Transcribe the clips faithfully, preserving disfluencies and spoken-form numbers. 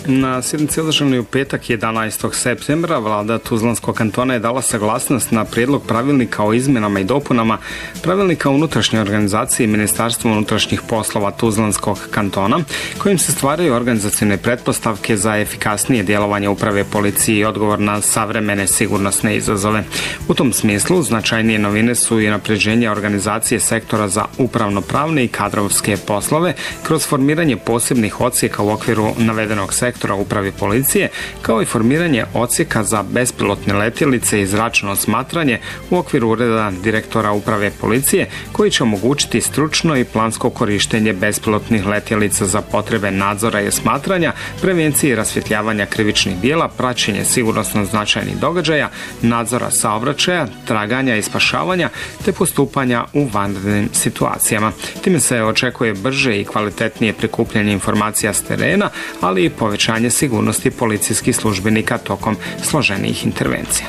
Na sjednici održanoj u petak jedanaestog septembra vlada Tuzlanskog kantona je dala saglasnost na prijedlog pravilnika o izmjenama i dopunama pravilnika o unutrašnjoj organizaciji Ministarstva unutrašnjih poslova Tuzlanskog kantona, kojim se stvaraju organizacione pretpostavke za efikasnije djelovanje uprave policije i odgovor na savremene sigurnosne izazove. U tom smislu značajnije novine su i napređenje organizacije sektora za upravno-pravne i kadrovske poslove kroz formiranje posebnih odsjeka u okviru navedenog sektora upravi policije, kao i formiranje odsjeka za bespilotne letjelice i zračno osmatranje u okviru ureda direktora uprave policije, koji će omogućiti stručno i plansko korištenje bespilotnih letjelica za potrebe nadzora i osmatranja, prevencije i rasvjetljavanja krivičnih djela, praćenje sigurnosno značajnih događaja, nadzora saobraćaja, traganja i spašavanja te postupanja u vanrednim situacijama. Time se očekuje brže i kvalitetnije prikupljanje informacija s terena, ali i povećanje sigurnosti policijskih službenika tokom složenijih intervencija.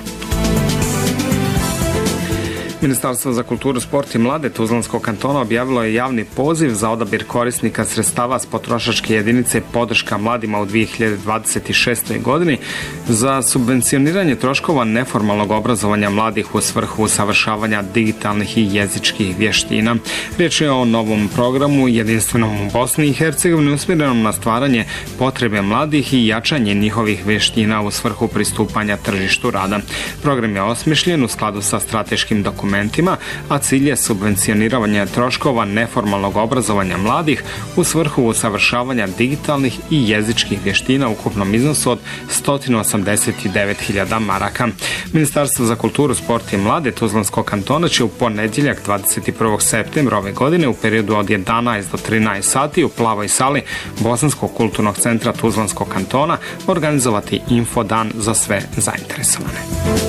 Ministarstvo za kulturu, sport i mlade Tuzlanskog kantona objavilo je javni poziv za odabir korisnika sredstava s potrošačke jedinice podrška mladima u dvije hiljade dvadeset šestoj. godini za subvencioniranje troškova neformalnog obrazovanja mladih u svrhu usavršavanja digitalnih i jezičkih vještina. Riječ je o novom programu jedinstvenom u Bosni i Hercegovini usmjerenom na stvaranje potrebe mladih i jačanje njihovih vještina u svrhu pristupanja tržištu rada. Program je osmišljen u skladu sa strateškim dokumentima, a cilj je subvencioniranje troškova neformalnog obrazovanja mladih u svrhu usavršavanja digitalnih i jezičkih vještina u ukupnom iznosu od sto osamdeset devet hiljada maraka. Ministarstvo za kulturu, sport i mlade Tuzlanskog kantona će u ponedjeljak dvadeset prvog septembra ove godine u periodu od jedanaest do trinaest sati u plavoj sali Bosanskog kulturnog centra Tuzlanskog kantona organizovati infodan za sve zainteresovane.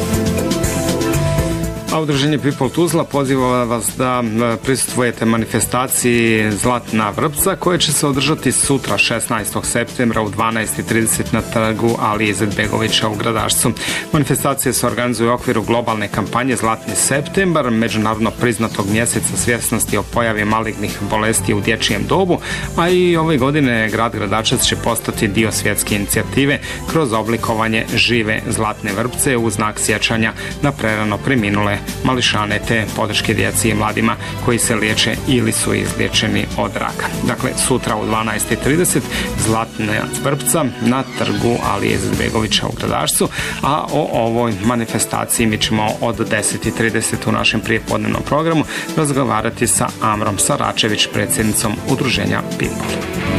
A Udruženje People Tuzla poziva vas da prisustvujete manifestaciji Zlatna vrpca koja će se održati sutra šesnaestog septembra u dvanaest i trideset na trgu Alije Izetbegovića u Gradašcu. Manifestacije se organizuju u okviru globalne kampanje Zlatni septembar, međunarodno priznatog mjeseca svjesnosti o pojavi malignih bolesti u dječjem dobu, a i ove godine grad Gradačac će postati dio svjetske inicijative kroz oblikovanje žive zlatne vrpce u znak sjećanja na prerano preminule mališane te podrške djeci i mladima koji se liječe ili su izliječeni od raka. Dakle, sutra u dvanaest i trideset Zlatna vrpca na trgu Alije Izetbegovića u Gradašcu, a o ovoj manifestaciji mi ćemo od deset i trideset u našem prijepodnevnom programu razgovarati sa Amrom Saračević, predsjednicom Udruženja People.